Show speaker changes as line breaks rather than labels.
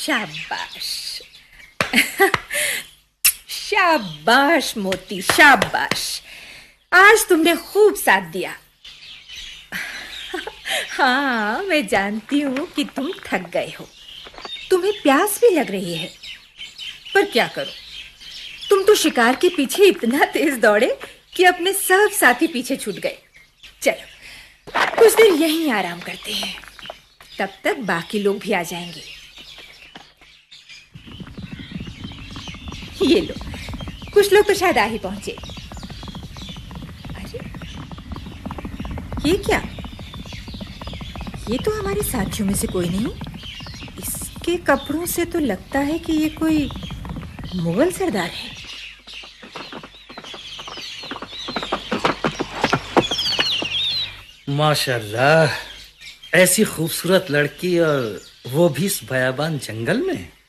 शाबाश। शाबाश मोती, शाबाश। आज तुमने खूब साथ दिया। हाँ, मैं जानती हूँ कि तुम थक गए हो, तुम्हें प्यास भी लग रही है, पर क्या करो, तुम तो शिकार के पीछे इतना तेज दौड़े कि अपने सब साथी पीछे छूट गए। चलो कुछ देर यहीं आराम करते हैं, तब तक बाकी लोग भी आ जाएंगे। ये लो, कुछ लोग तो शायद आ ही पहुंचे। अरे ये क्या? ये तो हमारे साथियों में से कोई नहीं। इसके कपड़ों से तो लगता है कि ये कोई मुगल सरदार है।
माशाल्लाह, ऐसी खूबसूरत लड़की और वो भी इस बयाबान जंगल में।